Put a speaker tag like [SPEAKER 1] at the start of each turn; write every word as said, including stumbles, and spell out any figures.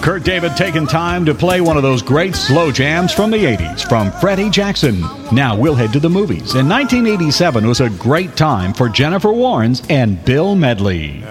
[SPEAKER 1] Kurt David taking time to play one of those great slow jams from the eighties from Freddie Jackson. Now we'll head to the movies. In nineteen eighty-seven was a great time for Jennifer Warnes and Bill Medley.